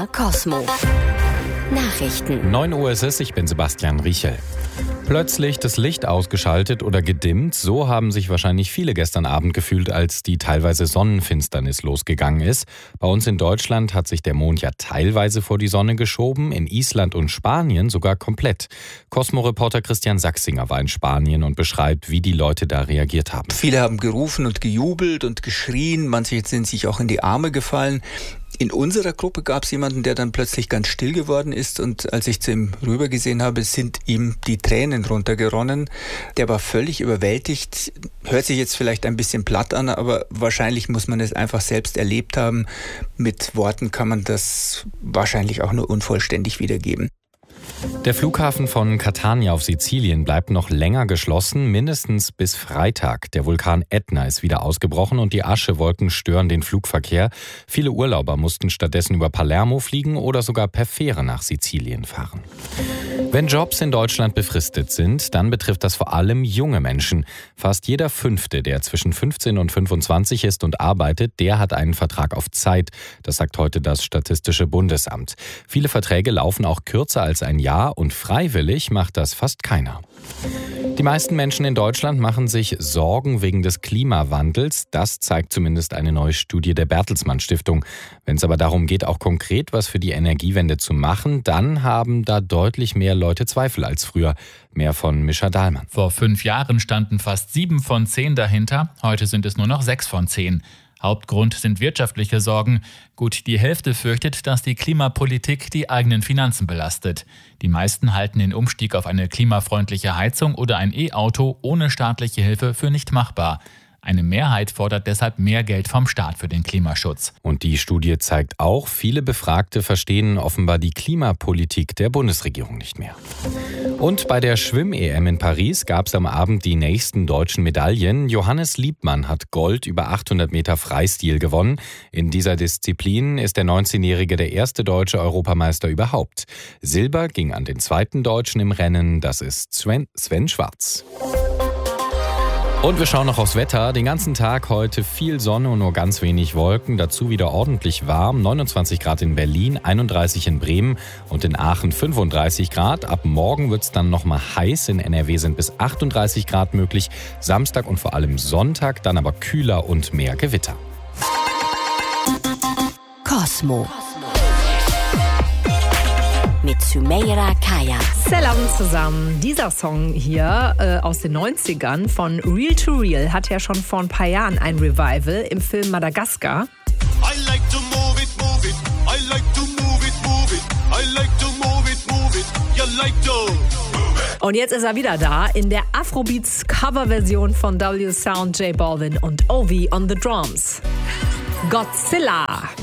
MDR Cosmo. Nachrichten. 9 Uhr ist es, ich bin Sebastian Riechel. Plötzlich das Licht ausgeschaltet oder gedimmt, so haben sich wahrscheinlich viele gestern Abend gefühlt, als die teilweise Sonnenfinsternis losgegangen ist. Bei uns in Deutschland hat sich der Mond ja teilweise vor die Sonne geschoben, in Island und Spanien sogar komplett. Cosmo-Reporter Christian Sachsinger war in Spanien und beschreibt, wie die Leute da reagiert haben. Viele haben gerufen und gejubelt und geschrien, manche sind sich auch in die Arme gefallen. In unserer Gruppe gab es jemanden, der dann plötzlich ganz still geworden ist, und als ich zu ihm rübergesehen habe, sind ihm die Tränen runtergeronnen. Der war völlig überwältigt. Hört sich jetzt vielleicht ein bisschen platt an, aber wahrscheinlich muss man es einfach selbst erlebt haben. Mit Worten kann man das wahrscheinlich auch nur unvollständig wiedergeben. Der Flughafen von Catania auf Sizilien bleibt noch länger geschlossen, mindestens bis Freitag. Der Vulkan Ätna ist wieder ausgebrochen und die Aschewolken stören den Flugverkehr. Viele Urlauber mussten stattdessen über Palermo fliegen oder sogar per Fähre nach Sizilien fahren. Wenn Jobs in Deutschland befristet sind, dann betrifft das vor allem junge Menschen. Fast jeder Fünfte, der zwischen 15 und 25 ist und arbeitet, der hat einen Vertrag auf Zeit. Das sagt heute das Statistische Bundesamt. Viele Verträge laufen auch kürzer als ein Jahr und freiwillig macht das fast keiner. Die meisten Menschen in Deutschland machen sich Sorgen wegen des Klimawandels. Das zeigt zumindest eine neue Studie der Bertelsmann Stiftung. Wenn es aber darum geht, auch konkret was für die Energiewende zu machen, dann haben da deutlich mehr Leute Zweifel als früher. Mehr von Mischa Dahlmann. Vor 5 Jahren standen fast 7 von 10 dahinter. Heute sind es nur noch 6 von 10. Hauptgrund sind wirtschaftliche Sorgen. Gut die Hälfte fürchtet, dass die Klimapolitik die eigenen Finanzen belastet. Die meisten halten den Umstieg auf eine klimafreundliche Heizung oder ein E-Auto ohne staatliche Hilfe für nicht machbar. Eine Mehrheit fordert deshalb mehr Geld vom Staat für den Klimaschutz. Und die Studie zeigt auch, viele Befragte verstehen offenbar die Klimapolitik der Bundesregierung nicht mehr. Und bei der Schwimm-EM in Paris gab es am Abend die nächsten deutschen Medaillen. Johannes Liebmann hat Gold über 800 Meter Freistil gewonnen. In dieser Disziplin ist der 19-Jährige der erste deutsche Europameister überhaupt. Silber ging an den zweiten Deutschen im Rennen, das ist Sven Schwarz. Und wir schauen noch aufs Wetter. Den ganzen Tag heute viel Sonne und nur ganz wenig Wolken. Dazu wieder ordentlich warm. 29 Grad in Berlin, 31 in Bremen und in Aachen 35 Grad. Ab morgen wird es dann nochmal heiß. In NRW sind bis 38 Grad möglich. Samstag und vor allem Sonntag dann aber kühler und mehr Gewitter. Cosmo. Mit Sümeyra Kaya. Salam zusammen. Dieser Song hier aus den 90ern von Real to Real hat ja schon vor ein paar Jahren ein Revival im Film Madagaskar. I like to move it, move it. I like to move it, move it. I like to move it, move it. You like to move it. Und jetzt ist er wieder da in der Afrobeats Coverversion von W Sound, J Balvin und Ovi on the Drums. Godzilla.